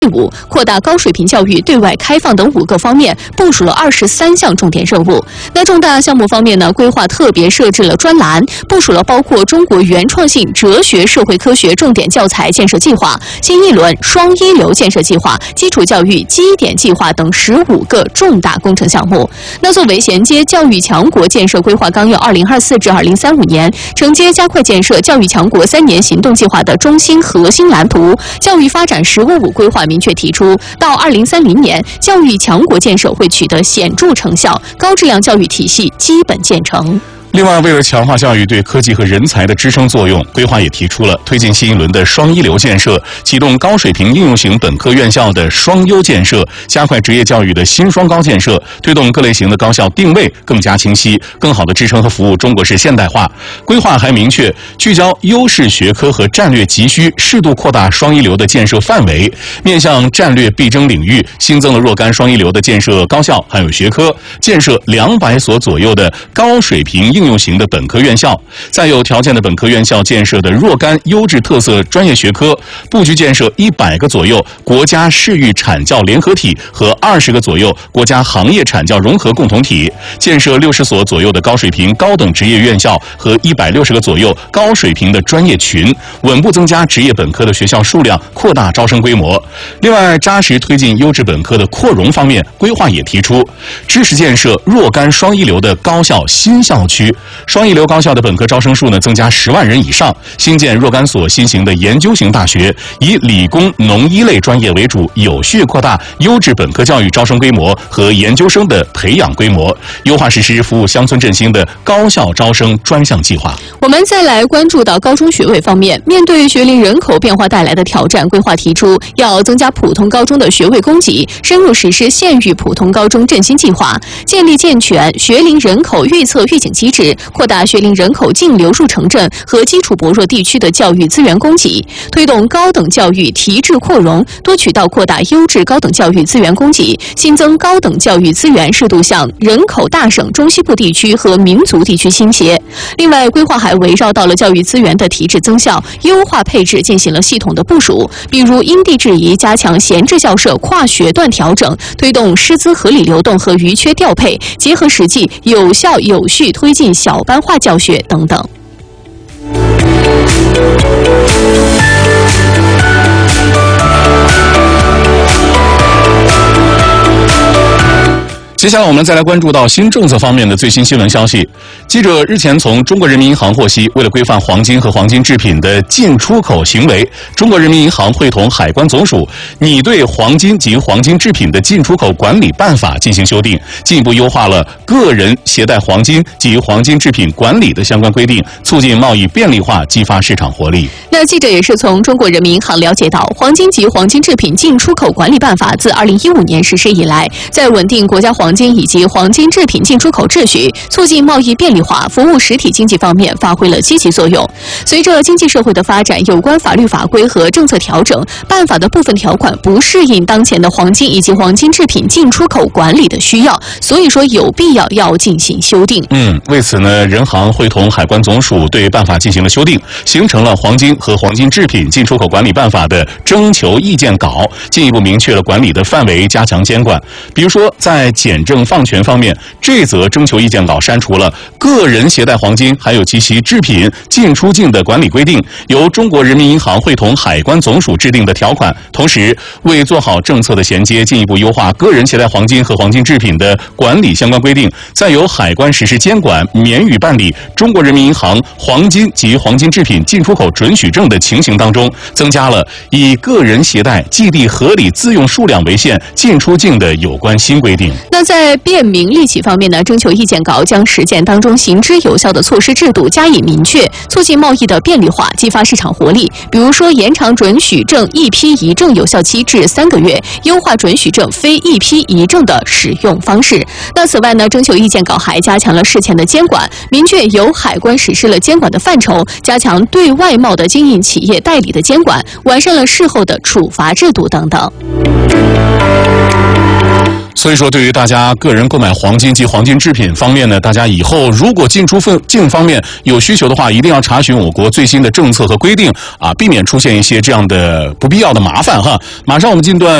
伍、扩大高水平教育对外开放等5个方面部署了23项重点任务。那重大项目方面呢，规划特别设置了专栏，部署了包括中国原创性哲学社会科学重点教材建设计划、新一轮双一流建设计划、基础教育基点计划等15个重大工程项目。那作为衔接教育强国建设规划纲要2024至2035年，承接加快建设教育强国3年行动计划的中心核心蓝图，教育发展“15+5”规划明确提出，到2030年，教育强国建设会取得显著成效，高质量教育体系基本建成。 另外，为了强化教育对科技和人才的支撑作用，规划也提出了推进新一轮的双一流建设，启动高水平应用型本科院校的双优建设，加快职业教育的新双高建设，推动各类型的高校定位更加清晰，更好地支撑和服务中国式现代化。规划还明确，聚焦优势学科和战略急需，适度扩大双一流的建设范围，面向战略必争领域，新增了若干双一流的建设高校还有学科，建设200所左右的高水平应用型的本科院校，在有条件的本科院校建设的若干优质特色专业学科，布局建设100个左右国家视域产教联合体和20个左右国家行业产教融合共同体，建设60所左右的高水平高等职业院校和160个左右高水平的专业群，稳步增加职业本科的学校数量，扩大招生规模。另外，扎实推进优质本科的扩容方面，规划也提出，支持建设若干双一流的高校新校区，双一流高校的本科招生数呢增加10万人以上，新建若干所新型的研究型大学，以理工农医类专业为主，有序扩大优质本科教育招生规模和研究生的培养规模，优化实施服务乡村振兴的高校招生专项计划。 我们再来关注到高中学位方面，面对学龄人口变化带来的挑战，规划提出要增加普通高中的学位供给，深入实施县域普通高中振兴计划，建立健全学龄人口预测预警机制，扩大学龄人口净流入城镇和基础薄弱地区的教育资源供给，推动高等教育提质扩容，多渠道扩大优质高等教育资源供给，新增高等教育资源适度向人口大省中西部地区和民族地区倾斜。另外，规划还围绕到了教育资源的提质增效、优化配置进行了系统的部署，比如因地制宜加强闲置校舍跨学段调整，推动师资合理流动和余缺调配，结合实际有效有序推进小班化教学等等。 接下来我们再来关注到新政策方面的最新新闻消息。记者日前从中国人民银行获悉，为了规范黄金和黄金制品的进出口行为，中国人民银行会同海关总署拟对黄金及黄金制品的进出口管理办法进行修订，进一步优化了个人携带黄金及黄金制品管理的相关规定，促进贸易便利化，激发市场活力。 那记者也是从中国人民银行了解到，黄金及黄金制品进出口管理办法自2015年实施以来，在稳定国家黄金以及黄金制品进出口秩序，促进贸易便利化，服务实体经济方面发挥了积极作用。随着经济社会的发展，有关法律法规和政策调整，办法的部分条款不适应当前的黄金以及黄金制品进出口管理的需要，所以说有必要进行修订。 为此呢，人行会同海关总署对办法进行了修订，形成了黄金和黄金制品进出口管理办法的征求意见稿，进一步明确了管理的范围，加强监管。比如说，在检证放权方面，这则征求意见稿删除了个人携带黄金还有及其制品进出境的管理规定，由中国人民银行会同海关总署制定的条款。同时，为做好政策的衔接，进一步优化个人携带黄金和黄金制品的管理相关规定，在由海关实施监管、免予办理中国人民银行黄金及黄金制品进出口准许证的情形当中，增加了以个人携带寄递合理自用数量为限进出境的有关新规定。 那在便民利企方面呢，征求意见稿将实践当中行之有效的措施制度加以明确，促进贸易的便利化，激发市场活力。比如说，延长准许证一批一证有效期至3个月，优化准许证非一批一证的使用方式。那此外呢，征求意见稿还加强了事前的监管，明确由海关实施了监管的范畴，加强对外贸的经营企业代理的监管，完善了事后的处罚制度等等。 所以说，对于大家个人购买黄金及黄金制品方面呢，大家以后如果进出境方面有需求的话，一定要查询我国最新的政策和规定啊，避免出现一些这样的不必要的麻烦哈。马上我们进段